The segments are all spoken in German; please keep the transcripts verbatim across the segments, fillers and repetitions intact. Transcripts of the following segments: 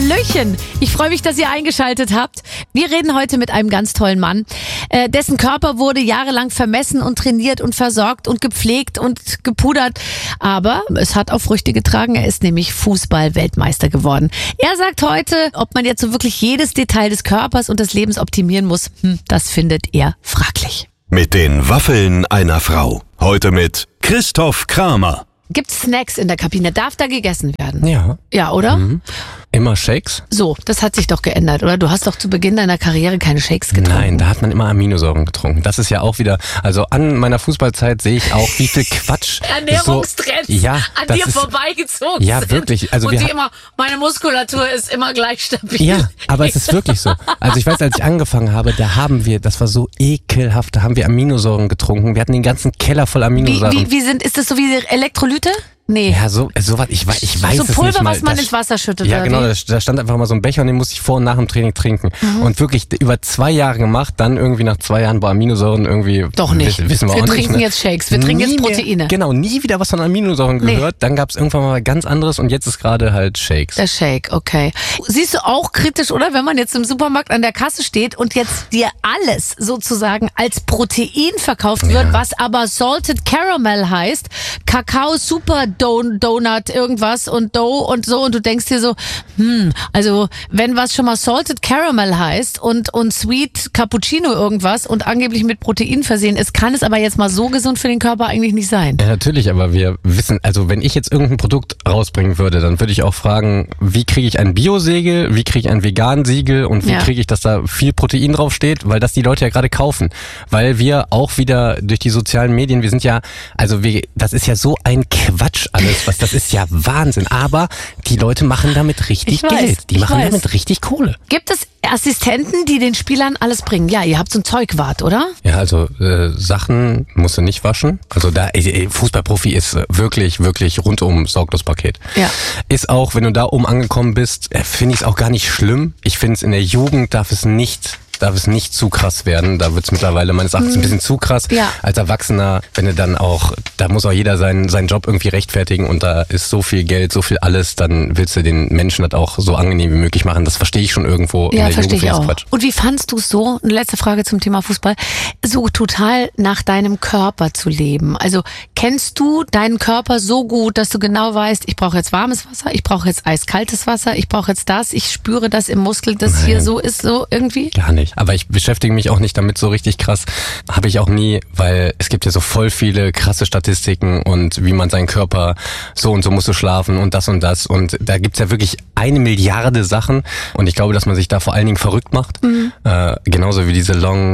Hallöchen, ich freue mich, dass ihr eingeschaltet habt. Wir reden heute mit einem ganz tollen Mann, äh, dessen Körper wurde jahrelang vermessen und trainiert und versorgt und gepflegt und gepudert. Aber es hat auch Früchte getragen, er ist nämlich Fußball-Weltmeister geworden. Er sagt heute, ob man jetzt so wirklich jedes Detail des Körpers und des Lebens optimieren muss, hm, das findet er fraglich. Mit den Waffeln einer Frau. Heute mit Christoph Kramer. Gibt's Snacks in der Kabine? Darf da gegessen werden? Ja. Ja, oder? Mhm. Immer Shakes? So, das hat sich doch geändert, oder? Du hast doch zu Beginn deiner Karriere keine Shakes getrunken. Nein, da hat man immer Aminosäuren getrunken. Das ist ja auch wieder, also an meiner Fußballzeit sehe ich auch, wie viel Quatsch. Ernährungstrends so, ja, an das dir ist, vorbeigezogen ja, sind. wirklich. Also und wir die ha- immer, meine Muskulatur ist immer gleich stabil. Ja, aber es ist wirklich so. Also ich weiß, als ich angefangen habe, da haben wir, das war so ekelhaft, da haben wir Aminosäuren getrunken. Wir hatten den ganzen Keller voll Wie, Aminosäuren. wie, wie sind, ist das so wie Elektrolyte? Nee. Ja, so, so was, ich, weiß- ich weiß so es Pulver, nicht mal. was man Da ins Wasser schüttet, Ja, oder genau, wie? da, da stand einfach mal so ein Becher und den musste ich vor und nach dem Training trinken. Mhm. Und wirklich über zwei Jahre gemacht, dann irgendwie nach zwei Jahren bei Aminosäuren irgendwie... Doch nicht. Wissen, wissen wir Wir auch trinken nicht, ne? jetzt Shakes, wir trinken Nie jetzt mehr- Proteine. Genau, nie wieder was von Aminosäuren Nee. gehört. Dann gab's irgendwann mal ganz anderes und jetzt ist gerade halt Shakes. Der Shake, okay. Siehst du auch kritisch, oder? Wenn man jetzt im Supermarkt an der Kasse steht und jetzt dir alles sozusagen als Protein verkauft wird, Ja. was aber Salted Caramel heißt, Kakao Super Don- Donut irgendwas und Dough und so, und du denkst dir so, hm, also wenn was schon mal Salted Caramel heißt und, und Sweet Cappuccino irgendwas und angeblich mit Protein versehen ist, kann es aber jetzt mal so gesund für den Körper eigentlich nicht sein. Ja, natürlich, aber wir wissen, also wenn ich jetzt irgendein Produkt rausbringen würde, dann würde ich auch fragen, wie kriege ich ein Bio-Siegel, wie kriege ich ein Vegan-Siegel und wie Ja. kriege ich, dass da viel Protein draufsteht, weil das die Leute ja gerade kaufen. Weil wir auch wieder durch die sozialen Medien, wir sind ja, also wir, das ist ja so ein Quatsch alles, was das ist ja Wahnsinn, aber die Leute machen damit richtig Ich weiß, Geld. Die ich machen weiß. damit richtig Kohle. Gibt es Assistenten, die den Spielern alles bringen? Ja, ihr habt so ein Zeugwart, oder? Ja, also äh, Sachen musst du nicht waschen. Also da äh, Fußballprofi ist äh, wirklich, wirklich rundum sorglos Paket. Ja. Ist auch, wenn du da oben angekommen bist, äh, finde ich es auch gar nicht schlimm. Ich finde es in der Jugend darf es nicht darf es nicht zu krass werden. Da wird es mittlerweile meines Erachtens ein bisschen zu krass. Ja. Als Erwachsener, wenn du dann auch, da muss auch jeder seinen, seinen Job irgendwie rechtfertigen und da ist so viel Geld, so viel alles, dann willst du den Menschen das auch so angenehm wie möglich machen. Das verstehe ich schon irgendwo. Ja, in der verstehe Jugend ich finde auch. Quatsch. Und wie fandst du es so, eine letzte Frage zum Thema Fußball, so total nach deinem Körper zu leben? Also kennst du deinen Körper so gut, dass du genau weißt, ich brauche jetzt warmes Wasser, ich brauche jetzt eiskaltes Wasser, ich brauche jetzt das, ich spüre das im Muskel, das hier so ist, so irgendwie? Gar nicht. Aber ich beschäftige mich auch nicht damit so richtig krass. Habe ich auch nie, weil es gibt ja so voll viele krasse Statistiken und wie man seinen Körper, so und so musst du schlafen und das und das. Und da gibt's ja wirklich eine Milliarde Sachen. Und ich glaube, dass man sich da vor allen Dingen verrückt macht. Mhm. Äh, genauso wie diese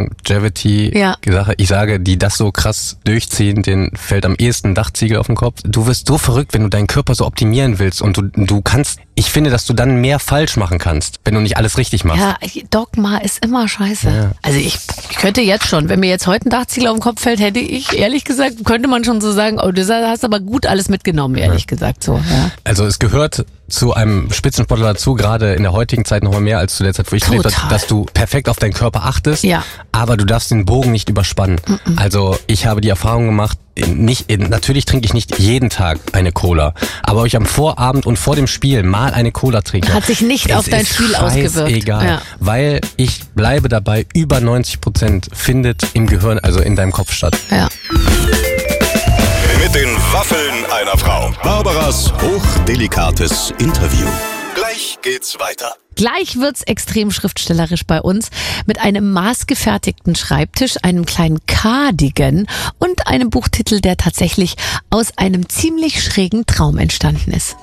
Longevity-Sache. Ich sage, die das so krass durchziehen, denen fällt am ehesten ein Dachziegel auf den Kopf. Du wirst so verrückt, wenn du deinen Körper so optimieren willst. Und du, du kannst, ich finde, dass du dann mehr falsch machen kannst, wenn du nicht alles richtig machst. Ja, Dogma ist immer scheiße. Ja. Also ich, ich könnte jetzt schon, wenn mir jetzt heute ein Dachziegel auf den Kopf fällt, hätte ich, ehrlich gesagt, könnte man schon so sagen, oh, du hast aber gut alles mitgenommen, ehrlich ja. gesagt so. Ja. Also es gehört zu einem Spitzensportler dazu, gerade in der heutigen Zeit noch mal mehr als zu der Zeit, wo ich gelebt habe, dass du perfekt auf deinen Körper achtest, ja. aber du darfst den Bogen nicht überspannen. Mm-mm. Also ich habe die Erfahrung gemacht, nicht, natürlich trinke ich nicht jeden Tag eine Cola, aber ob ich am Vorabend und vor dem Spiel mal eine Cola trinke, hat sich nicht es auf dein ist Spiel ausgewirkt. Egal, ja. weil ich bleibe dabei, über neunzig Prozent findet im Gehirn, also in deinem Kopf statt. Ja. Mit den Waffeln einer Frau. Barbaras hochdelikates Interview. Gleich geht's weiter. Gleich wird's extrem schriftstellerisch bei uns mit einem maßgefertigten Schreibtisch, einem kleinen Cardigan und einem Buchtitel, der tatsächlich aus einem ziemlich schrägen Traum entstanden ist.